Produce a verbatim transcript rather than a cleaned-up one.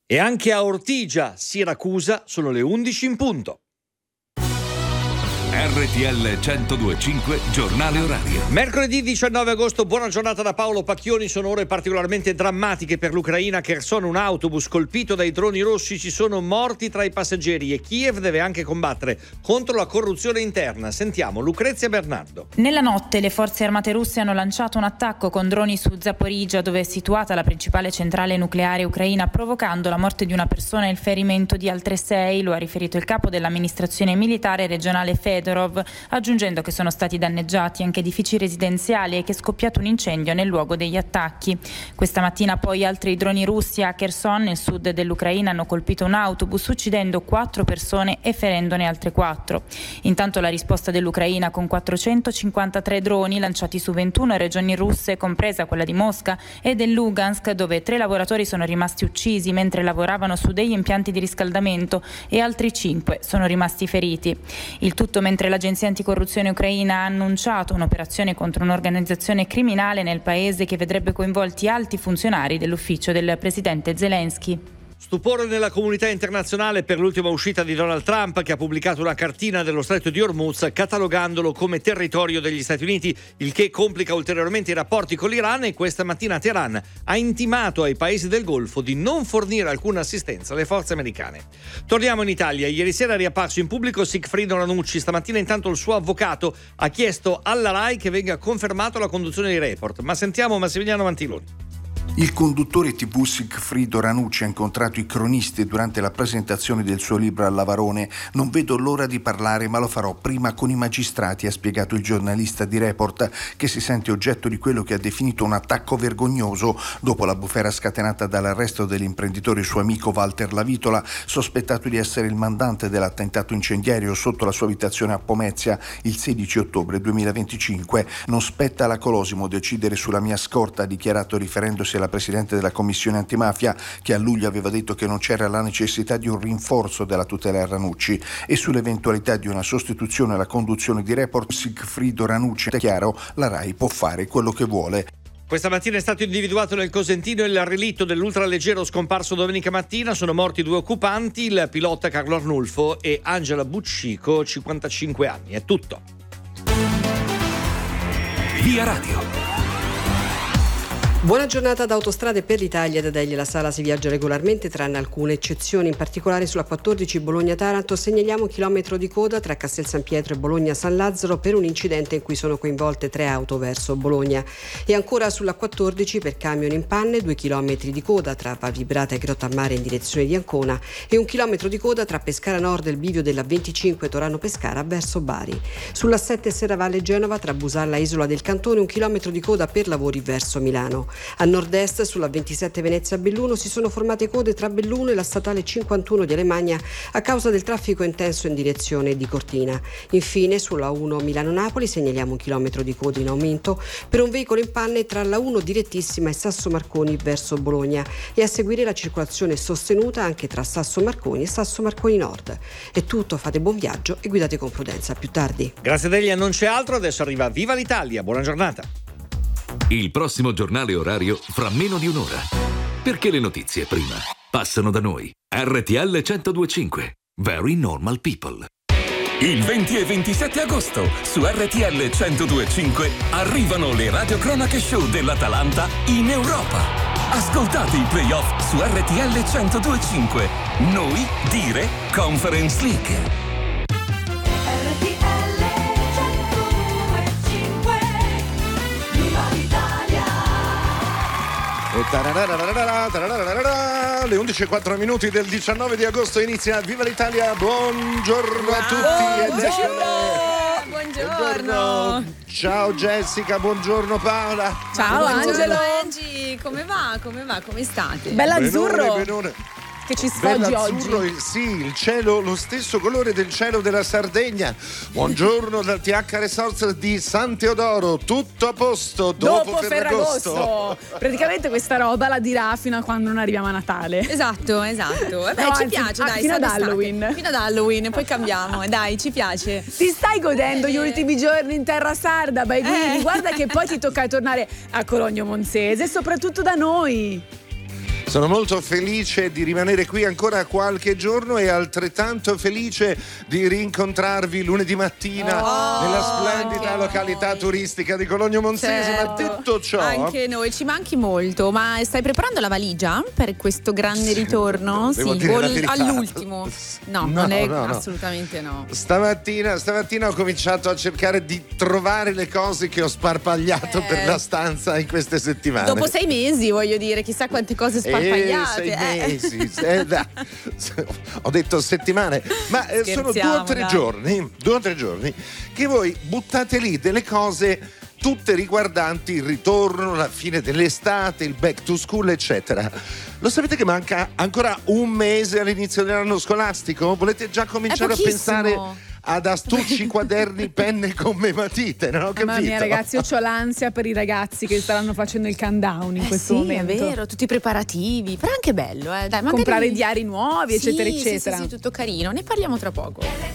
E anche a Ortigia, Siracusa, sono le undici in punto. R T L centodue e cinque giornale orario. Mercoledì diciannove agosto, buona giornata da Paolo Pacchioni. Sono ore particolarmente drammatiche per l'Ucraina. Kherson, un autobus colpito dai droni russi, ci sono morti tra i passeggeri e Kiev deve anche combattere contro la corruzione interna. Sentiamo Lucrezia Bernardo. Nella notte le forze armate russe hanno lanciato un attacco con droni su Zaporizhzhia, dove è situata la principale centrale nucleare ucraina, provocando la morte di una persona e il ferimento di altre sei. Lo ha riferito il capo dell'amministrazione militare regionale Fedorov, aggiungendo che sono stati danneggiati anche edifici residenziali e che è scoppiato un incendio nel luogo degli attacchi. Questa mattina poi altri droni russi a Kherson, nel sud dell'Ucraina, hanno colpito un autobus, uccidendo quattro persone e ferendone altre quattro. Intanto la risposta dell'Ucraina, con quattrocentocinquantatré droni lanciati su ventuno regioni russe, compresa quella di Mosca e del Lugansk, dove tre lavoratori sono rimasti uccisi mentre lavoravano su degli impianti di riscaldamento e altri cinque sono rimasti feriti. Il tutto mentre l'agenzia anticorruzione ucraina ha annunciato un'operazione contro un'organizzazione criminale nel paese che vedrebbe coinvolti alti funzionari dell'ufficio del presidente Zelensky. Stupore nella comunità internazionale per l'ultima uscita di Donald Trump, che ha pubblicato una cartina dello stretto di Hormuz catalogandolo come territorio degli Stati Uniti, il che complica ulteriormente i rapporti con l'Iran. E questa mattina Teheran ha intimato ai paesi del Golfo di non fornire alcuna assistenza alle forze americane. Torniamo in Italia. Ieri sera è riapparso in pubblico Sigfrido Ranucci. Stamattina intanto il suo avvocato ha chiesto alla RAI che venga confermato la conduzione di Report. Ma sentiamo Massimiliano Mantiloni. Il conduttore tivù Sigfrido Ranucci ha incontrato i cronisti durante la presentazione del suo libro a Lavarone. Non vedo l'ora di parlare, ma lo farò prima con i magistrati, ha spiegato il giornalista di Report, che si sente oggetto di quello che ha definito un attacco vergognoso dopo la bufera scatenata dall'arresto dell'imprenditore suo amico Walter Lavitola, sospettato di essere il mandante dell'attentato incendiario sotto la sua abitazione a Pomezia il sedici ottobre duemilaventicinque. Non spetta alla Colosimo decidere sulla mia scorta, ha dichiarato, riferendosi alla presidente della commissione antimafia, che a luglio aveva detto che non c'era la necessità di un rinforzo della tutela a Ranucci, e sull'eventualità di una sostituzione alla conduzione di Report. Sigfrido Ranucci è chiaro, la RAI può fare quello che vuole. Questa mattina è stato individuato nel Cosentino il relitto dell'ultraleggero scomparso domenica mattina. Sono morti due occupanti, il pilota Carlo Arnulfo e Angela Buccico, cinquantacinque anni. È tutto. Via Radio. Buona giornata da Autostrade per l'Italia. Da Degli alla Sala si viaggia regolarmente, tranne alcune eccezioni. In particolare sulla quattordici Bologna-Taranto segnaliamo un chilometro di coda tra Castel San Pietro e Bologna-San Lazzaro per un incidente in cui sono coinvolte tre auto verso Bologna. E ancora sulla quattordici per camion in panne, due chilometri di coda tra Val Vibrata e Grottammare in direzione di Ancona e un chilometro di coda tra Pescara Nord e il bivio della venticinque Torano-Pescara verso Bari. Sulla sette Serravalle-Genova tra Busalla e Isola del Cantone un chilometro di coda per lavori verso Milano. A nord-est sulla ventisette Venezia-Belluno si sono formate code tra Belluno e la statale cinquantuno di Alemagna a causa del traffico intenso in direzione di Cortina. Infine sulla uno Milano-Napoli segnaliamo un chilometro di code in aumento per un veicolo in panne tra la uno direttissima e Sasso Marconi verso Bologna, e a seguire la circolazione sostenuta anche tra Sasso Marconi e Sasso Marconi Nord. È tutto, fate buon viaggio e guidate con prudenza. A più tardi. Grazie Delia, non c'è altro, adesso arriva Viva l'Italia. Buona giornata. Il prossimo giornale orario fra meno di un'ora. Perché le notizie prima passano da noi. R T L centodue e cinque. Very Normal People. Il venti e ventisette agosto su R T L centodue e cinque arrivano le radiocronache show dell'Atalanta in Europa. Ascoltate i playoff su R T L centodue e cinque. Noi dire Conference League. Le undici e quattro minuti del diciannove di agosto inizia Viva l'Italia. Buongiorno a tutti. Buongiorno. Buongiorno. Ciao Jessica, buongiorno Paola. Ciao Angelo. Angie, come va? Come va? Come state? Bell'azzurro. Benone, benone. Che ci sfoggi oggi. Sì, il cielo, lo stesso colore del cielo della Sardegna. Buongiorno dal T H Resorts di San Teodoro, tutto a posto dopo, dopo Ferragosto. Ferragosto. Praticamente questa roba la dirà fino a quando non arriviamo a Natale. Esatto, esatto. Eh beh, no, ci anzi, piace, dai. Fino ad estate. Halloween. Fino ad Halloween, poi cambiamo. Dai, ci piace. Ti stai godendo eh. gli ultimi giorni in terra sarda, Baiguini? Eh. Guarda che poi ti tocca tornare a Cologno Monzese, soprattutto da noi. Sono molto felice di rimanere qui ancora qualche giorno e altrettanto felice di rincontrarvi lunedì mattina oh, nella splendida località noi. turistica di Cologno Monzese. Certo. Ma detto ciò, anche noi ci manchi molto. Ma stai preparando la valigia per questo grande ritorno? Devo Sì, dire o la l- verità. all'ultimo? No, No, non è no, no. assolutamente no. Stamattina, stamattina ho cominciato a cercare di trovare le cose che ho sparpagliato Eh. per la stanza in queste settimane. Dopo sei mesi, voglio dire, chissà quante cose sparpagliate. Eh, sei eh. mesi, eh, dai. Ho detto settimane, ma eh, sono due o tre dai. giorni, due o tre giorni che voi buttate lì delle cose tutte riguardanti il ritorno, la fine dell'estate, il back to school, eccetera. Lo sapete che manca ancora un mese all'inizio dell'anno scolastico? Volete già cominciare a pensare ad astucci, quaderni, penne, gomme, matite, non ho capito. Mamma mia, ragazzi, io ho l'ansia per i ragazzi che staranno facendo il countdown in Eh questo sì, momento. è vero, tutti i preparativi, però anche bello, eh. Dai, magari... Comprare diari nuovi, Sì, eccetera, sì, eccetera. Sì, sì, tutto carino. Ne parliamo tra poco.